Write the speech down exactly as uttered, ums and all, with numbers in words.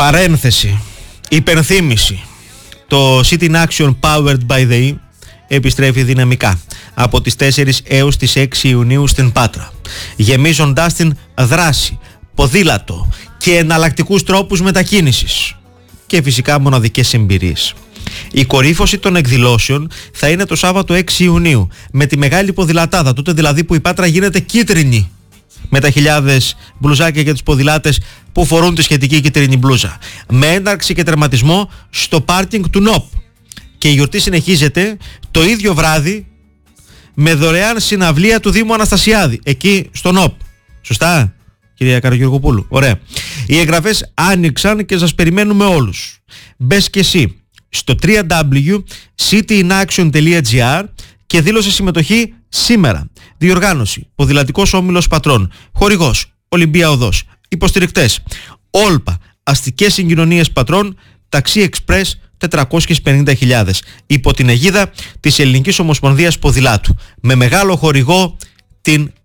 Παρένθεση, υπενθύμηση. Το City in Action Powered by the E επιστρέφει δυναμικά από τις τέσσερις έως τις έξι Ιουνίου στην Πάτρα, γεμίζοντάς την δράση, ποδήλατο και εναλλακτικούς τρόπους μετακίνησης και φυσικά μοναδικές εμπειρίες. Η κορύφωση των εκδηλώσεων θα είναι το Σάββατο έξι Ιουνίου με τη μεγάλη ποδηλατάδα, τότε δηλαδή που η Πάτρα γίνεται κίτρινη, με τα χιλιάδες μπλουζάκια για τους ποδηλάτες που φορούν τη σχετική κίτρινη μπλούζα, με έναρξη και τερματισμό στο πάρκινγκ του ΝΟΠ. Και η γιορτή συνεχίζεται το ίδιο βράδυ με δωρεάν συναυλία του Δήμου Αναστασιάδη, εκεί στο ΝΟΠ. Σωστά, κυρία Καραγιοργοπούλου? Ωραία. Οι εγγραφές άνοιξαν και σας περιμένουμε όλους. Μπες και εσύ στο double-u double-u double-u τελεία city in action τελεία gr και δήλωσε συμμετοχή σήμερα. Διοργάνωση Ποδηλατικός Όμιλος Πατρών, χορηγός Ολυμπία Οδός, υποστηρικτές Όλπα, αστικές συγκοινωνίες Πατρών, Ταξί Εξπρές τετρακόσιες πενήντα χιλιάδες, υπό την αιγίδα της Ελληνικής Ομοσπονδίας Ποδηλάτου, με μεγάλο χορηγό την